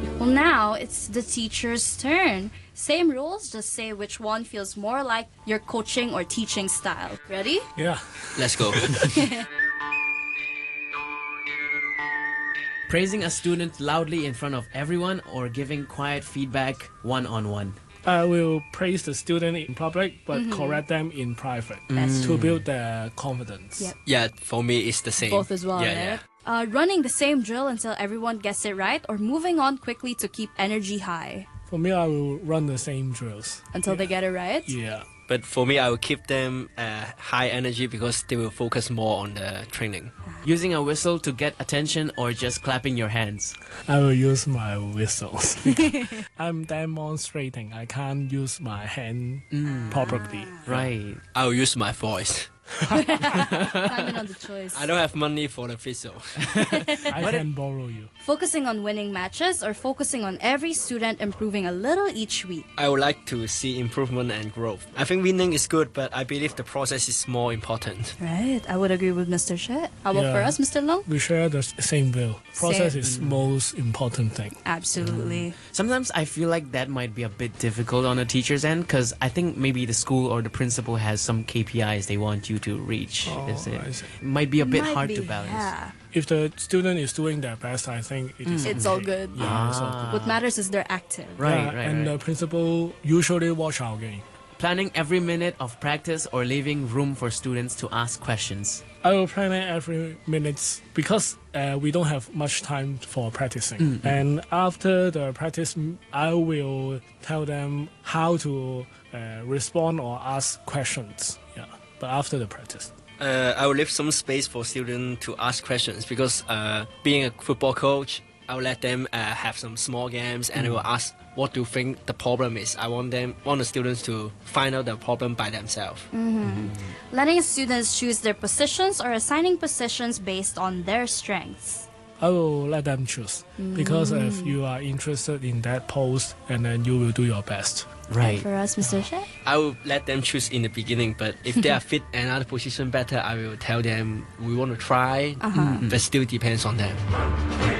Well, now it's the teacher's turn. Same rules, just say which one feels more like your coaching or teaching style. Ready? Yeah. Let's go. Praising a student loudly in front of everyone or giving quiet feedback one-on-one? I will praise the student in public, but correct them in private to build their confidence. Yep. Yeah, for me, it's the same. Both as well, Yeah, right? Running the same drill until everyone gets it right, or moving on quickly to keep energy high For me, I will run the same drills. until they get it right? Yeah. But for me, I will keep them high energy because they will focus more on the training. Using a whistle to get attention or just clapping your hands? I will use my whistles. I'm demonstrating. I can't use my hand properly. Right. I will use my voice. Timing on the choice. I don't have money for the visual. I can borrow you. Focusing on winning matches or focusing on every student improving a little each week? I would like to see improvement and growth. I think winning is good, but I believe the process is more important. Right, I would agree with Mr. Shet. How about for Yeah. us, Mr. Long? We share the same will. Process Same. is most important thing. Absolutely. Sometimes I feel like that might be a bit difficult on a teacher's end because I think maybe the school or the principal has some KPIs they want you to reach. Is it? I see. Might be a bit Might hard be, to balance. Yeah. If the student is doing their best, I think it is It's okay. all good. Yeah, it's all good. What matters is they're active. Right, Yeah, right, and right. the principal usually watch our game. Planning every minute of practice or leaving room for students to ask questions? I will plan it every minute because we don't have much time for practicing. And after the practice, I will tell them how to respond or ask questions. Yeah, but after the practice. I will leave some space for students to ask questions because being a football coach, I will let them have some small games and I will ask what do you think the problem is. I want the students to find out the problem by themselves. Letting students choose their positions or assigning positions based on their strengths. I will let them choose because if you are interested in that post, and then you will do your best. Right. For us, Mr. Shet? I will let them choose in the beginning, but if they are fit another position better, I will tell them we want to try, but still depends on them.